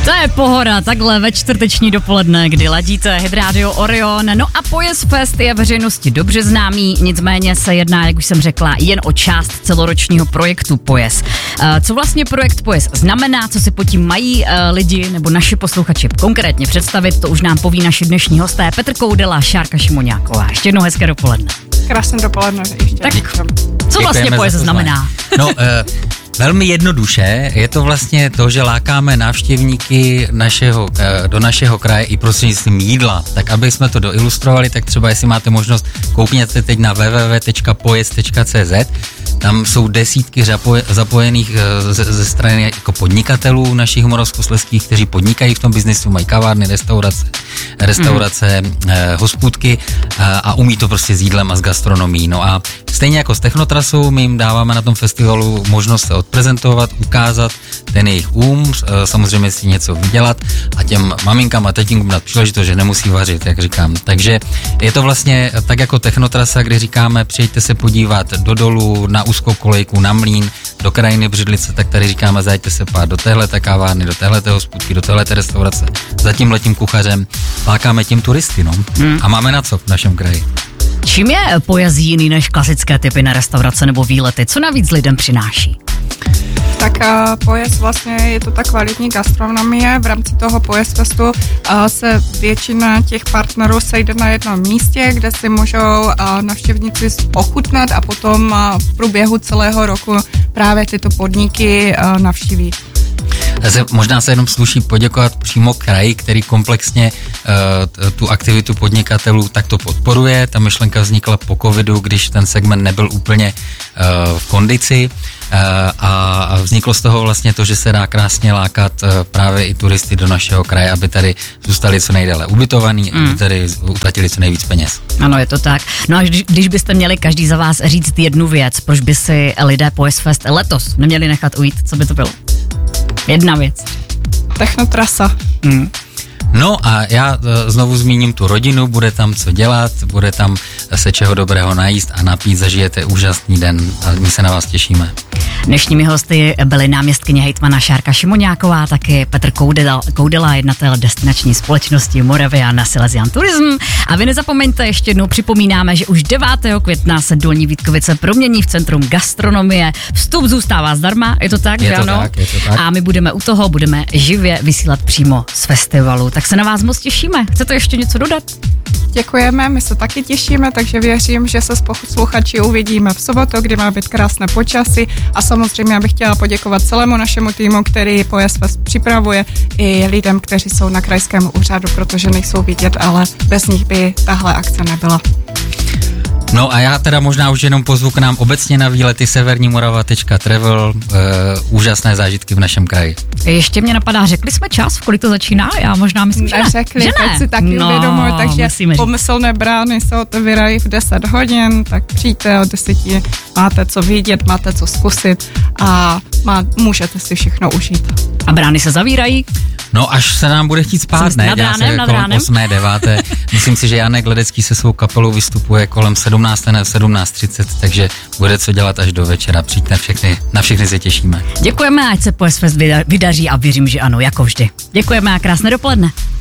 To je pohoda, takhle ve čtvrteční dopoledne, kdy ladíte Hit Radio Orion. No a Pojes Fest je veřejnosti dobře známý, nicméně se jedná, jak už jsem řekla, jen o část celoročního projektu Pojes. Co vlastně projekt Pojes znamená, co si pod tím mají lidi nebo naši posluchači konkrétně představit, to už nám poví naši dnešní hosté Petr Koudela, Šárka Šimoňáková. Ještě jednou hezké dopoledne. Krásné dopoledne ještě. Tak, co vlastně Pojes znamená? No, velmi jednoduše, je to vlastně to, že lákáme návštěvníky do našeho kraje i prostřednictvím jídla. Tak aby jsme to doilustrovali, tak třeba jestli máte možnost, koukněte teď na www.pojes.cz. Tam jsou desítky zapojených ze strany jako podnikatelů našich moravskoslezských, kteří podnikají v tom biznesu, mají kavárny, restaurace, hospůdky a umí to prostě s jídlem a s gastronomií. No a stejně jako s Technotrasou, my jim dáváme na tom festivalu možnost se odprezentovat, ukázat ten jejich samozřejmě si něco vydělat a těm maminkám a tatínkům dát příležitost, že nemusí vařit, jak říkám. Takže je to vlastně tak jako Technotrasa, kdy říkáme, přijďte se podívat do dolů, na úzkou kolejku, na Mlýn, do krajiny Břidlice, tak tady říkáme, zajďte se pát do téhleté kavárny, do téhleté hospůdky, do téhleté restaurace. Za tímhletím kuchařem lákáme tím turisty, no. A máme na co v našem kraji. Čím je Pojes jiný než klasické typy na restaurace nebo výlety? Co navíc lidem přináší? Tak Pojes vlastně je to ta kvalitní gastronomie. V rámci toho Pojes Festu se většina těch partnerů sejde na jednom místě, kde si můžou navštěvníci ochutnat a potom v průběhu celého roku právě tyto podniky navštíví. Možná se jenom sluší poděkovat přímo kraji, který komplexně tu aktivitu podnikatelů takto podporuje. Ta myšlenka vznikla po covidu, když ten segment nebyl úplně v kondici a vzniklo z toho vlastně to, že se dá krásně lákat právě i turisty do našeho kraje, aby tady zůstali co nejdéle ubytovaní, aby tady utratili co nejvíc peněz. Ano, je to tak. No a když byste měli každý za vás říct jednu věc, proč by si lidé Pojes Fest letos neměli nechat ujít, co by to bylo? Jedna věc. Technotrasa. No a já znovu zmíním tu rodinu, bude tam co dělat, bude tam se čeho dobrého najíst a napít, zažijete úžasný den a my se na vás těšíme. Dnešními hosty byly náměstkyně hejtmana Šárka Šimoňáková, taky Petr Koudela, jednatel destinační společnosti Moravian Silesian Tourism. A vy nezapomeňte, ještě jednou připomínáme, že už 9. května se Dolní Vítkovice promění v centrum gastronomie. Vstup zůstává zdarma, je to tak, že ano? Je to tak. A my budeme u toho, budeme živě vysílat přímo z festivalu. Tak se na vás moc těšíme. Chcete ještě něco dodat? Děkujeme, my se taky těšíme, takže věřím, že se s posluchači uvidíme v sobotu, kdy má být krásné počasí a samozřejmě bych chtěla poděkovat celému našemu týmu, který Pojes Fest připravuje i lidem, kteří jsou na krajském úřadu, protože nejsou vidět, ale bez nich by tahle akce nebyla. No a já teda možná už jenom pozvu k nám obecně na výlety severnímorava.travel, úžasné zážitky v našem kraji. Ještě mě napadá, řekli jsme čas, v kolik to začíná? Já možná myslím, že ne. Neřekli, tak si taky uvědomuji, takže pomyslné brány se otevírají v 10 hodin, tak přijďte od 10, máte co vidět, máte co zkusit a můžete si všechno užít. A brány se zavírají? No až se nám bude chtít spát, ne? Dělá se kolem 8. 9. Myslím si, že Janek Ledecký se svou kapelou vystupuje kolem 17. nebo 17:30, takže bude co dělat až do večera. Přijďte na všechny se těšíme. Děkujeme, ať se Pojes Fest vydaří a věřím, že ano, jako vždy. Děkujeme a krásné dopoledne.